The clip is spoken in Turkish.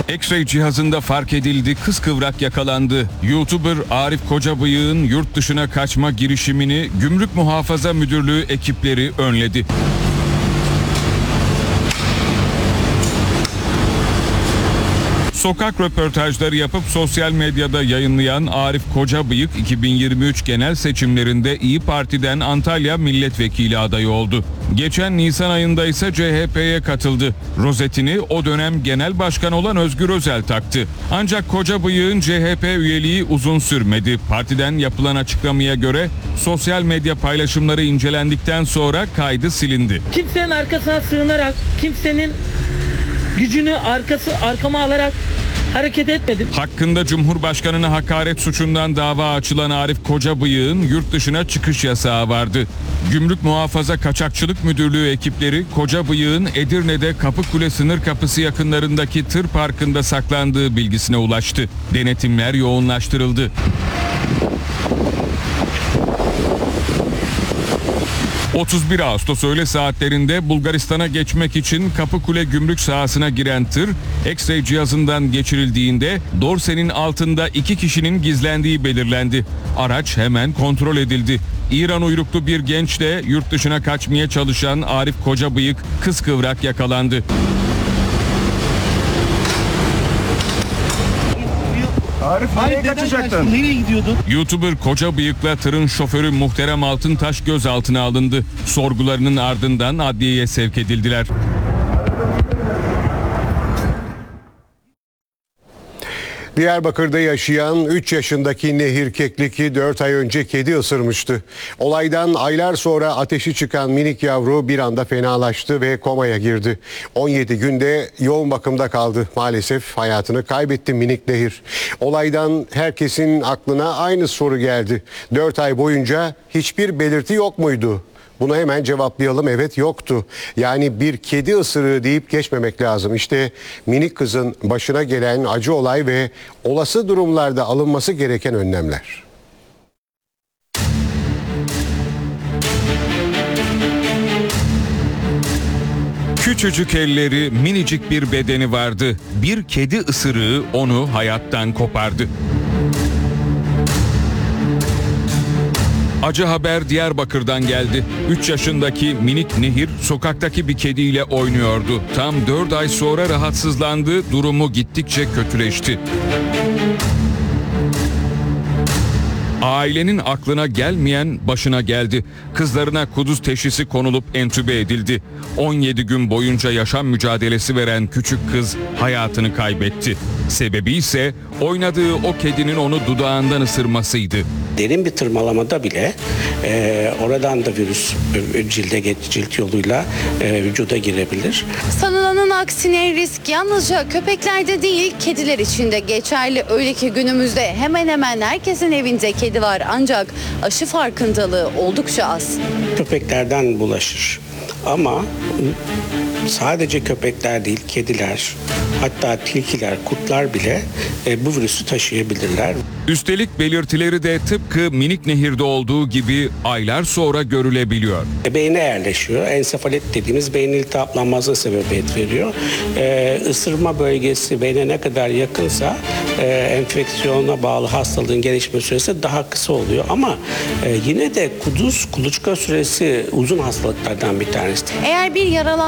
X-ray cihazında fark edildi, kıskıvrak yakalandı. YouTuber Arif Kocabıyık'ın yurt dışına kaçma girişimini Gümrük Muhafaza Müdürlüğü ekipleri önledi. Sokak röportajları yapıp sosyal medyada yayınlayan Arif Kocabıyık 2023 genel seçimlerinde İYİ Parti'den Antalya milletvekili adayı oldu. Geçen Nisan ayında ise CHP'ye katıldı. Rozetini o dönem genel başkan olan Özgür Özel taktı. Ancak Kocabıyık'ın CHP üyeliği uzun sürmedi. Partiden yapılan açıklamaya göre sosyal medya paylaşımları incelendikten sonra kaydı silindi. Kimsenin arkasına sığınarak, kimsenin gücünü arkama alarak hareket etmedim. Hakkında Cumhurbaşkanı'na hakaret suçundan dava açılan Arif Kocabıyık'ın yurt dışına çıkış yasağı vardı. Gümrük Muhafaza Kaçakçılık Müdürlüğü ekipleri Kocabıyık'ın Edirne'de Kapıkule sınır kapısı yakınlarındaki tır parkında saklandığı bilgisine ulaştı. Denetimler yoğunlaştırıldı. 31 Ağustos öğle saatlerinde Bulgaristan'a geçmek için Kapıkule gümrük sahasına giren tır, X-ray cihazından geçirildiğinde dorsenin altında 2 kişinin gizlendiği belirlendi. Araç hemen kontrol edildi. İran uyruklu bir gençle yurt dışına kaçmaya çalışan Arif Kocabıyık kıskıvrak yakalandı. Arif nereye kaçacaktın? Nereye gidiyordun? YouTuber Kocabıyık'la tırın şoförü Muhterem Altıntaş gözaltına alındı. Sorgularının ardından adliyeye sevk edildiler. Diyarbakır'da yaşayan 3 yaşındaki Nehir Keklik'i 4 ay önce kedi ısırmıştı. Olaydan aylar sonra ateşi çıkan minik yavru bir anda fenalaştı ve komaya girdi. 17 günde yoğun bakımda kaldı. Maalesef hayatını kaybetti minik Nehir. Olaydan herkesin aklına aynı soru geldi. 4 ay boyunca hiçbir belirti yok muydu? Bunu hemen cevaplayalım. Evet, yoktu. Yani bir kedi ısırığı deyip geçmemek lazım. İşte minik kızın başına gelen acı olay ve olası durumlarda alınması gereken önlemler. Küçücük elleri, minicik bir bedeni vardı. Bir kedi ısırığı onu hayattan kopardı. Acı haber Diyarbakır'dan geldi. 3 yaşındaki minik Nehir sokaktaki bir kediyle oynuyordu. Tam 4 ay sonra rahatsızlandı, durumu gittikçe kötüleşti. Ailenin aklına gelmeyen başına geldi. Kızlarına kuduz teşhisi konulup entübe edildi. 17 gün boyunca yaşam mücadelesi veren küçük kız hayatını kaybetti. Sebebi ise oynadığı o kedinin onu dudağından ısırmasıydı. Derin bir tırmalamada bile oradan da virüs cilt yoluyla vücuda girebilir. Sanılanın aksine risk yalnızca köpeklerde değil kediler için de geçerli. Öyle ki günümüzde hemen hemen herkesin evinde kedi var ancak aşı farkındalığı oldukça az. Köpeklerden bulaşır ama sadece köpekler değil, kediler, hatta tilkiler, kurtlar bile bu virüsü taşıyabilirler. Üstelik belirtileri de tıpkı minik Nehir'de olduğu gibi aylar sonra görülebiliyor. Beyne yerleşiyor. Ensefalit dediğimiz beyin iltihaplanmasına sebebiyet veriyor. Isırma bölgesi beyne ne kadar yakınsa enfeksiyona bağlı hastalığın gelişme süresi daha kısa oluyor. Ama yine de kuluçka süresi uzun hastalıklardan bir tanesi. Eğer bir yaralanma